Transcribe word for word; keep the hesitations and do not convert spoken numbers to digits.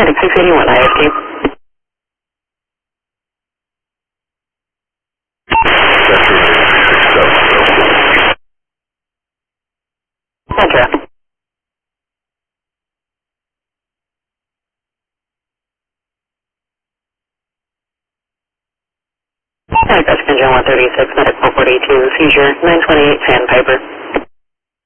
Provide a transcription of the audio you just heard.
Medic six eighty-one, I F T. Enter. Medic Engine one thirty-six, Medic four forty-two, seizure nine twenty-eight Sandpiper.